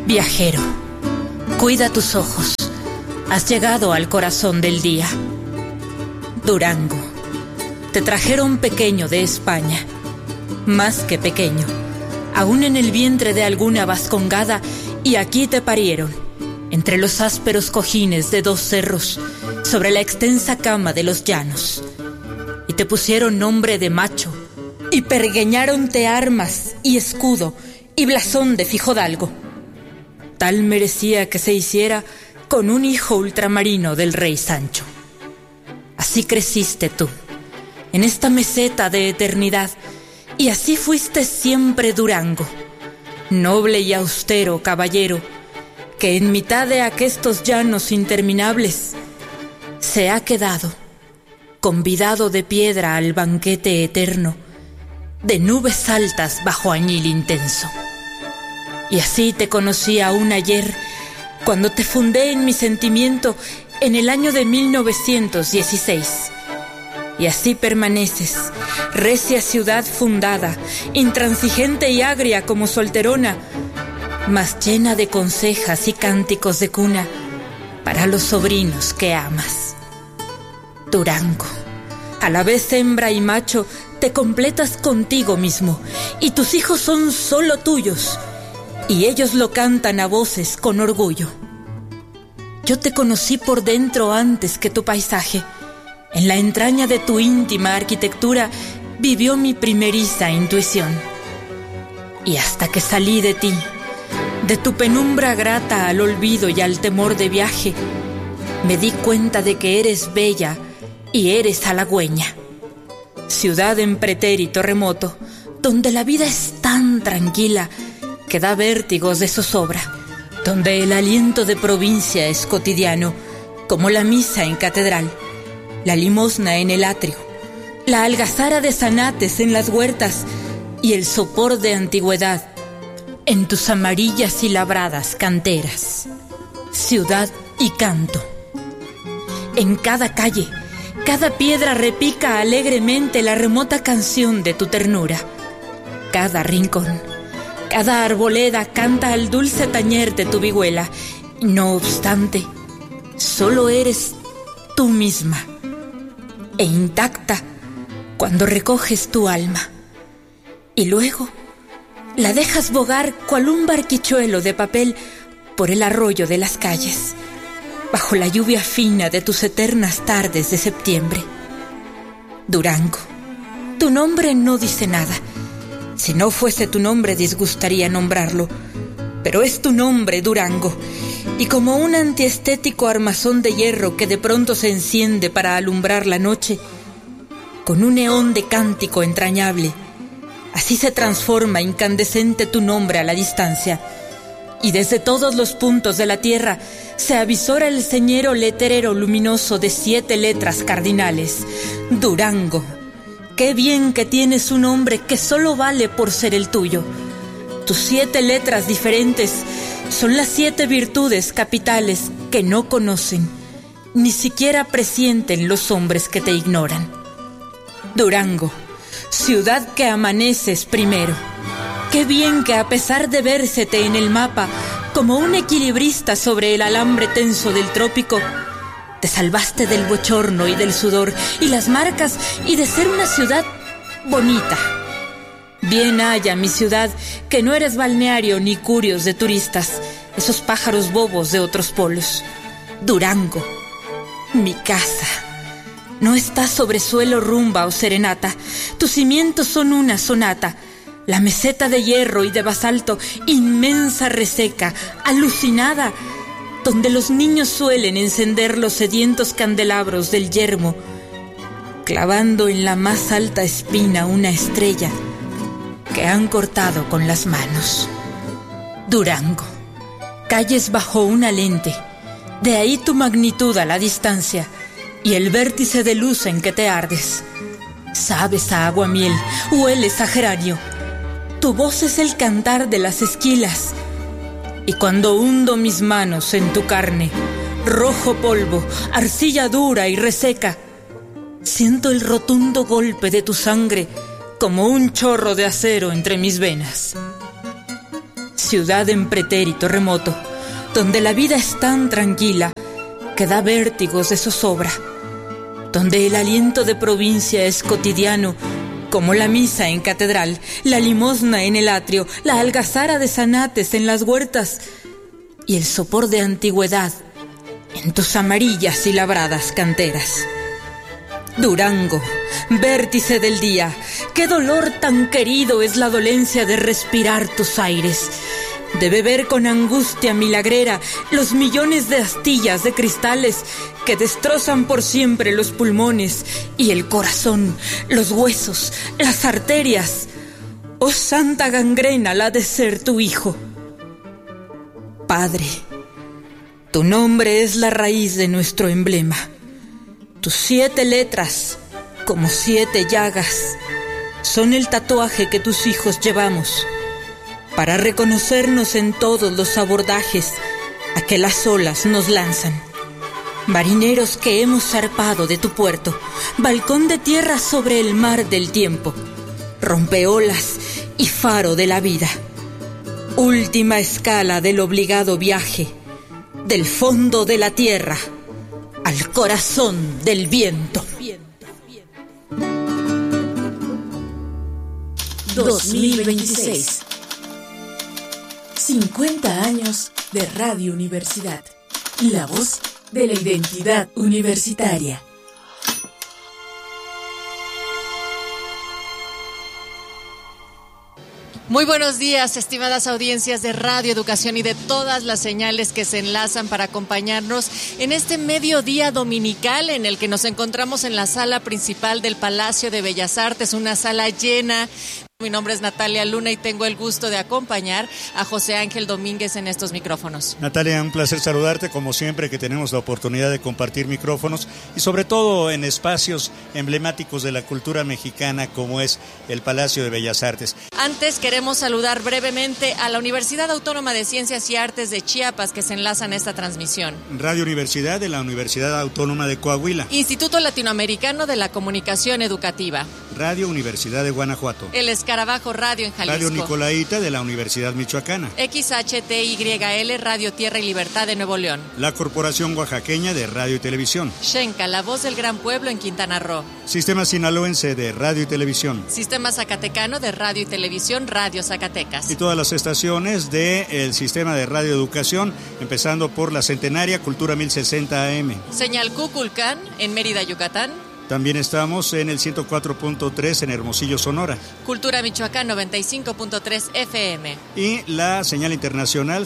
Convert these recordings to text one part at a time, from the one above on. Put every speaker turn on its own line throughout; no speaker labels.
Viajero, cuida tus ojos. Has llegado al corazón del día. Durango, te trajeron pequeño de España. Más que pequeño, aún en el vientre de alguna vascongada, y aquí te parieron, entre los ásperos cojines de dos cerros, sobre la extensa cama de los llanos. Y te pusieron nombre de macho, y pergueñáronte armas y escudo y blasón de fijodalgo. Tal merecía que se hiciera con un hijo ultramarino del rey Sancho. Así creciste tú, en esta meseta de eternidad, y así fuiste siempre Durango, noble y austero caballero, que en mitad de aquestos llanos interminables se ha quedado, convidado de piedra al banquete eterno, de nubes altas bajo añil intenso. Y así te conocí aún ayer, cuando te fundé en mi sentimiento en el año de 1916. Y así permaneces, recia ciudad fundada, intransigente y agria como solterona, mas llena de consejas y cánticos de cuna para los sobrinos que amas. Durango, a la vez hembra y macho, te completas contigo mismo, y tus hijos son solo tuyos, y ellos lo cantan a voces con orgullo. Yo te conocí por dentro antes que tu paisaje. En la entraña de tu íntima arquitectura vivió mi primeriza intuición. Y hasta que salí de ti, de tu penumbra grata al olvido y al temor de viaje, me di cuenta de que eres bella y eres halagüeña. Ciudad en pretérito remoto, donde la vida es tan tranquila que da vértigos de zozobra, donde el aliento de provincia es cotidiano, como la misa en catedral, la limosna en el atrio, la algazara de zanates en las huertas y el sopor de antigüedad en tus amarillas y labradas canteras. Ciudad y canto. En cada calle, cada piedra repica alegremente la remota canción de tu ternura. Cada rincón, cada arboleda canta al dulce tañer de tu vihuela. No obstante, solo eres tú misma, e intacta cuando recoges tu alma. Y luego la dejas bogar cual un barquichuelo de papel por el arroyo de las calles, bajo la lluvia fina de tus eternas tardes de septiembre. Durango, tu nombre no dice nada. Si no fuese tu nombre disgustaría nombrarlo, pero es tu nombre, Durango, y como un antiestético armazón de hierro que de pronto se enciende para alumbrar la noche, con un eón de cántico entrañable, así se transforma incandescente tu nombre a la distancia, y desde todos los puntos de la tierra se avisora el señero letrero luminoso de 7 letras cardinales: Durango. Qué bien que tienes un nombre que solo vale por ser el tuyo. Tus 7 letras diferentes son las 7 virtudes capitales que no conocen, ni siquiera presienten los hombres que te ignoran. Durango, ciudad que amaneces primero. Qué bien que a pesar de vérsete en el mapa como un equilibrista sobre el alambre tenso del trópico, te salvaste del bochorno y del sudor y las marcas y de ser una ciudad bonita. Bien haya mi ciudad, que no eres balneario ni curios de turistas, esos pájaros bobos de otros polos. Durango, mi casa. No estás sobre suelo rumba o serenata, tus cimientos son una sonata. La meseta de hierro y de basalto, inmensa reseca, alucinada, donde los niños suelen encender los sedientos candelabros del yermo, clavando en la más alta espina una estrella que han cortado con las manos. Durango, calles bajo una lente, de ahí tu magnitud a la distancia y el vértice de luz en que te ardes. Sabes a aguamiel, hueles a geranio, tu voz es el cantar de las esquilas, y cuando hundo mis manos en tu carne, rojo polvo, arcilla dura y reseca, siento el rotundo golpe de tu sangre como un chorro de acero entre mis venas. ciudad en pretérito remoto, donde la vida es tan tranquila que da vértigos de zozobra, donde el aliento de provincia es cotidiano, como la misa en catedral, la limosna en el atrio, la algazara de zanates en las huertas y el sopor de antigüedad en tus amarillas y labradas canteras. Durango, vértice del día, qué dolor tan querido es la dolencia de respirar tus aires, de beber con angustia milagrera los millones de astillas de cristales que destrozan por siempre los pulmones y el corazón, los huesos, las arterias. Oh santa gangrena la de ser tu hijo. Padre, tu nombre es la raíz de nuestro emblema. Tus 7 letras, como 7 llagas, son el tatuaje que tus hijos llevamos para reconocernos en todos los abordajes a que las olas nos lanzan. Marineros que hemos zarpado de tu puerto, balcón de tierra sobre el mar del tiempo, rompeolas y faro de la vida, última escala del obligado viaje, del fondo de la tierra al corazón del viento.
2026. 50 años de Radio Universidad. La voz de la identidad universitaria.
Muy buenos días, estimadas audiencias de Radio Educación y de todas las señales que se enlazan para acompañarnos en este mediodía dominical en el que nos encontramos en la sala principal del Palacio de Bellas Artes, una sala llena. Mi nombre es Natalia Luna y tengo el gusto de acompañar a José Ángel Domínguez en estos micrófonos.
Natalia, un placer saludarte como siempre que tenemos la oportunidad de compartir micrófonos y sobre todo en espacios emblemáticos de la cultura mexicana como es el Palacio de Bellas Artes.
Antes queremos saludar brevemente a la Universidad Autónoma de Ciencias y Artes de Chiapas que se enlaza en esta transmisión.
Radio Universidad de la Universidad Autónoma de Coahuila.
Instituto Latinoamericano de la Comunicación Educativa.
Radio Universidad de Guanajuato.
El Escarabajo Radio en Jalisco.
Radio Nicolaita de la Universidad Michoacana.
XHTYL Radio Tierra y Libertad de Nuevo León.
La Corporación Oaxaqueña de Radio y Televisión.
Xenca, la voz del gran pueblo en Quintana Roo.
Sistema Sinaloense de Radio y Televisión.
Sistema Zacatecano de Radio y Televisión, Radio Zacatecas.
Y todas las estaciones del Sistema de Radio Educación, empezando por la Centenaria Cultura 1060 AM.
Señal Cuculcán en Mérida, Yucatán.
También estamos en el 104.3 en Hermosillo, Sonora.
Cultura Michoacán 95.3 FM.
Y la señal internacional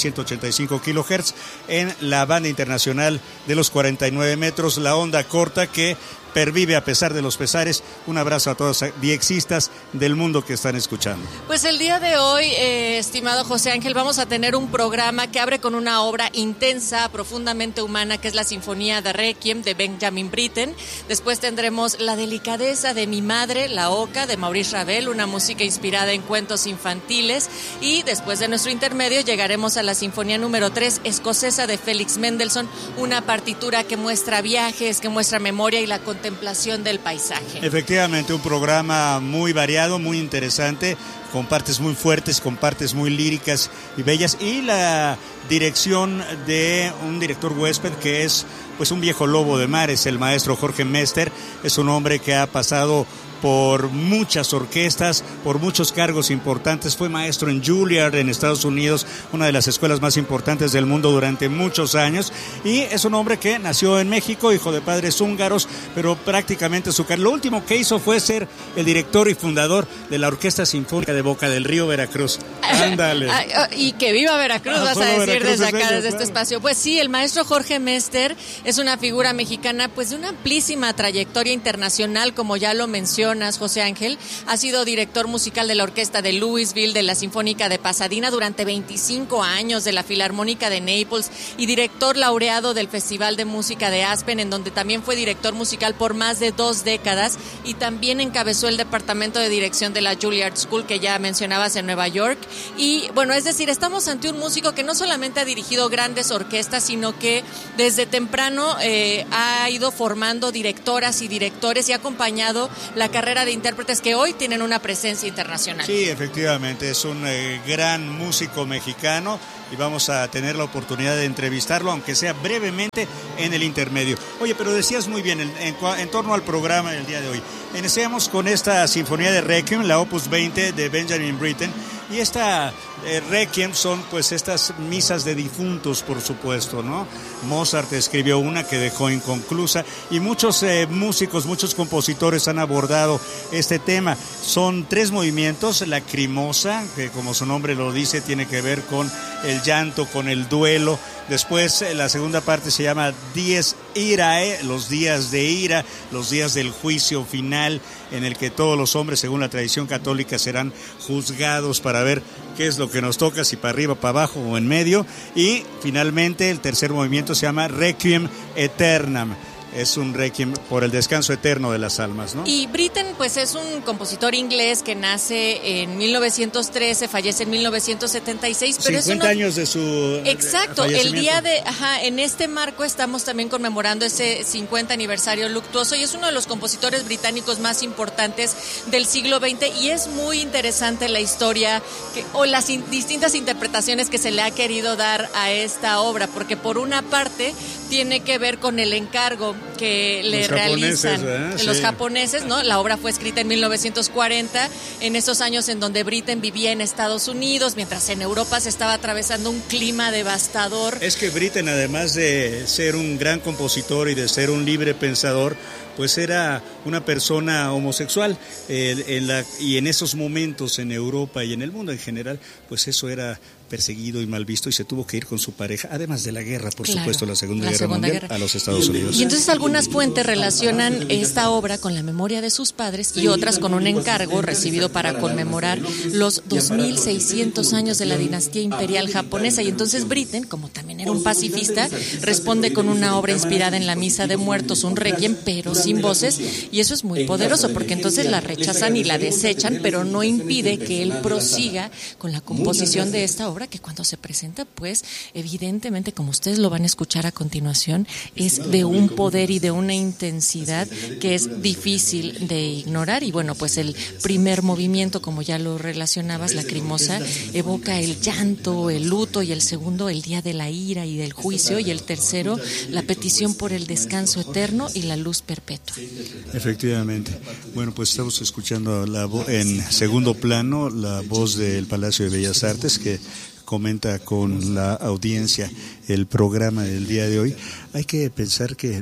6.185 kHz en la banda internacional de los 49 metros, la onda corta que pervive a pesar de los pesares. Un abrazo a todos viexistas del mundo que están escuchando.
Pues el día de hoy, estimado José Ángel, vamos a tener un programa que abre con una obra intensa, profundamente humana, que es la Sinfonía de Requiem de Benjamin Britten. Después tendremos La delicadeza de mi madre, La Oca, de Maurice Ravel, una música inspirada en cuentos infantiles. Y después de nuestro intermedio llegaremos a la Sinfonía número 3, escocesa, de Félix Mendelssohn, una partitura que muestra viajes, que muestra memoria y la contemplación del paisaje.
Efectivamente, un programa muy variado, muy interesante, con partes muy fuertes, con partes muy líricas y bellas, y la dirección de un director huésped que es pues un viejo lobo de mar, es el maestro Jorge Mester. Es un hombre que ha pasado por muchas orquestas, por muchos cargos importantes. Fue maestro en Juilliard en Estados Unidos, una de las escuelas más importantes del mundo durante muchos años, y es un hombre que nació en México, hijo de padres húngaros, pero prácticamente lo último que hizo fue ser el director y fundador de la Orquesta Sinfónica de Boca del Río, Veracruz. Ándale.
Y que viva Veracruz, vas a decir Veracruz, desde acá, desde este espacio. Pues sí, el maestro Jorge Mester es una figura mexicana pues de una amplísima trayectoria internacional, como ya lo mencionas, José Ángel. Ha sido director musical de la Orquesta de Louisville, de la Sinfónica de Pasadena durante 25 años, de la Filarmónica de Naples, y director laureado del Festival de Música de Aspen, en donde también fue director musical por más de 2 décadas, y también encabezó el departamento de dirección de la Juilliard School que ya mencionabas en Nueva York. Y bueno, es decir, estamos ante un músico que no solamente ha dirigido grandes orquestas, sino que desde temprano ha ido formando directoras y directores y ha acompañado la carrera de intérpretes que hoy tienen una presencia internacional.
Sí, efectivamente, es un gran músico mexicano y vamos a tener la oportunidad de entrevistarlo, aunque sea brevemente en el intermedio. Oye, pero decías muy bien en torno al programa del día de hoy. Iniciamos con esta sinfonía de Requiem, la Opus 20 de Benjamin Britten, y esta Requiem son pues estas misas de difuntos, por supuesto, ¿no? Mozart escribió una que dejó inconclusa y muchos músicos, muchos compositores han abordado este tema. Son 3 movimientos: lacrimosa, que como su nombre lo dice, tiene que ver con el llanto, con el duelo. Después la segunda parte se llama Dies Irae, los días de ira, los días del juicio final, en el que todos los hombres, según la tradición católica, serán juzgados para ver qué es lo que nos toca, si para arriba, para abajo o en medio. Y finalmente el tercer movimiento se llama Requiem Aeternam. Es un requiem por el descanso eterno de las almas, ¿no?
Y Britten, pues es un compositor inglés que nace en 1913, fallece en 1976, pero
50 años de su
Exacto, el día de... en este marco estamos también conmemorando ese 50 aniversario luctuoso y es uno de los compositores británicos más importantes del siglo XX y es muy interesante la historia o las distintas interpretaciones que se le ha querido dar a esta obra, porque por una parte tiene que ver con el encargo que le realizan los japoneses, ¿no? La obra fue escrita en 1940, en esos años en donde Britten vivía en Estados Unidos, mientras en Europa se estaba atravesando un clima devastador.
Es que Britten, además de ser un gran compositor y de ser un libre pensador, pues era una persona homosexual, y en esos momentos en Europa y en el mundo en general, pues eso era perseguido y mal visto y se tuvo que ir con su pareja, además de la guerra, por supuesto, la Segunda Guerra Mundial, a los Estados Unidos.
Y entonces algunas fuentes relacionan esta obra con la memoria de sus padres y otras con un encargo recibido para conmemorar los 2600 años de la dinastía imperial japonesa. Y entonces Britten, como también era un pacifista, responde con una obra inspirada en la Misa de Muertos, un requiem, pero sin voces, y eso es muy poderoso porque entonces la rechazan y la desechan, pero no impide que él prosiga con la composición de esta obra, que cuando se presenta, pues evidentemente, como ustedes lo van a escuchar a continuación, es de un poder y de una intensidad que es difícil de ignorar. Y bueno, pues el primer movimiento, como ya lo relacionabas, Lacrimosa, evoca el llanto, el luto, y el segundo, el día de la ira y del juicio, y el tercero, la petición por el descanso eterno y la luz perpetua.
Efectivamente. Bueno, pues estamos escuchando en segundo plano la voz del Palacio de Bellas Artes, que comenta con la audiencia el programa del día de hoy. Hay que pensar que,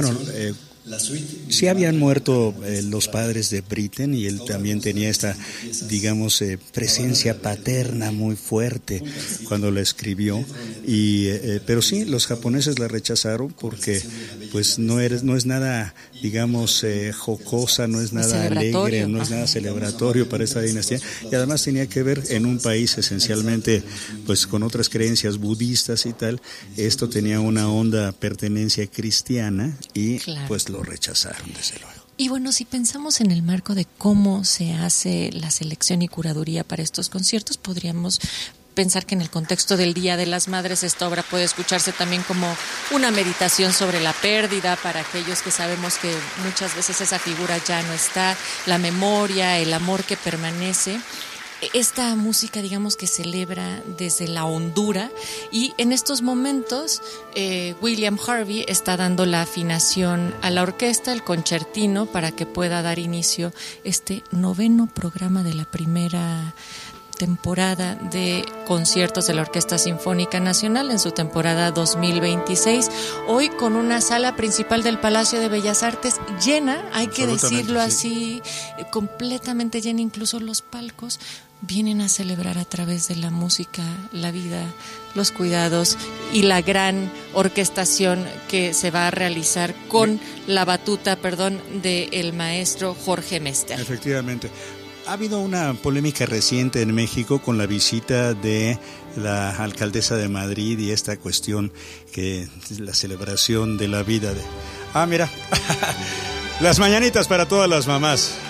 sí habían muerto los padres de Britten y él también tenía esta, digamos, presencia paterna muy fuerte cuando la escribió, pero sí, los japoneses la rechazaron porque pues no es nada, digamos, jocosa, no es nada alegre, no es nada celebratorio para esta dinastía, y además tenía que ver en un país esencialmente pues con otras creencias budistas y tal. Esto tenía una honda pertenencia cristiana y pues lo rechazaron, desde luego.
Y bueno, si pensamos en el marco de cómo se hace la selección y curaduría para estos conciertos, podríamos pensar que en el contexto del Día de las Madres esta obra puede escucharse también como una meditación sobre la pérdida para aquellos que sabemos que muchas veces esa figura ya no está, la memoria, el amor que permanece. Esta música, digamos, que celebra desde la hondura, y en estos momentos William Harvey está dando la afinación a la orquesta, el concertino, para que pueda dar inicio este 9º programa de la primera temporada de conciertos de la Orquesta Sinfónica Nacional en su temporada 2026, hoy con una sala principal del Palacio de Bellas Artes llena, hay que decirlo así, completamente llena, incluso los palcos vienen a celebrar a través de la música, la vida, los cuidados y la gran orquestación que se va a realizar con la batuta, del maestro Jorge Mester.
Efectivamente. Ha habido una polémica reciente en México con la visita de la alcaldesa de Madrid y esta cuestión que la celebración de la vida de... mira, las mañanitas para todas las mamás.